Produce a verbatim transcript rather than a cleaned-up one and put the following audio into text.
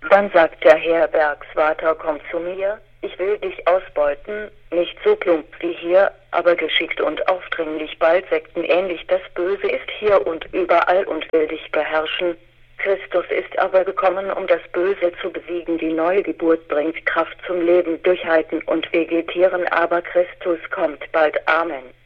Dann sagt der Herr Bergsvater, komm zu mir, ich will dich ausbeuten, nicht so plump wie hier, aber geschickt und aufdringlich, bald sektenähnlich. Das Böse ist hier und überall und will dich beherrschen. Christus ist aber gekommen, um das Böse zu besiegen. Die Neugeburt bringt Kraft zum Leben, Durchhalten und Vegetieren, aber Christus kommt bald. Amen.